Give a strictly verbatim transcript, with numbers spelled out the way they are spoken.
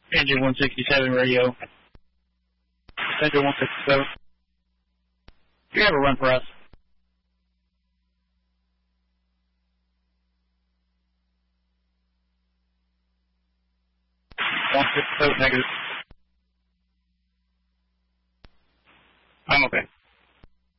Engine one sixty-seven radio. Central one sixty-seven. Do you have a run for us? one sixty-seven, negative.